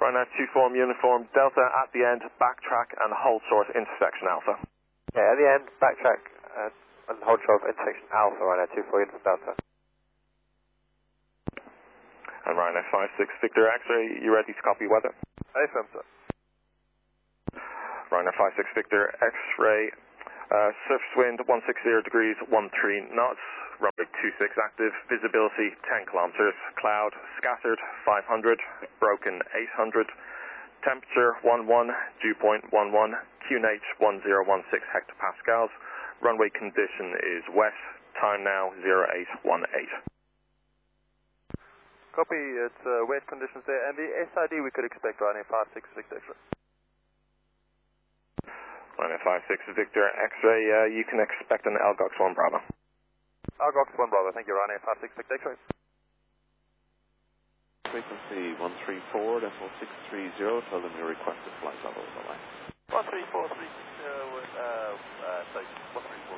Ryanair 24 uniform, Delta at the end, backtrack and hold short intersection Alpha. Yeah, at the end, backtrack and hold short intersection Alpha, Ryanair 24 uniform Delta. And Ryanair 56 Victor X-ray, you ready to copy weather? AFM, sir. Ryanair 56 Victor X-ray, surface wind 160 degrees, 13 knots, runway 26 active, visibility 10 kilometers, cloud scattered 500, broken 800, temperature 11, dew point 11, QNH 1016 hectopascals, runway condition is wet, time now 0818. Copy, it's wet conditions there, and the SID we could expect, Ryanair 56 Victor X-ray. Ryanair 56 Victor X-ray, you can expect an Algox 1 Bravo. Algox 1 Bravo, thank you, Ryanair 56 Victor X-ray. Frequency 134.630, tell them your requested flight level, bye-bye. 134.630, sorry, 134.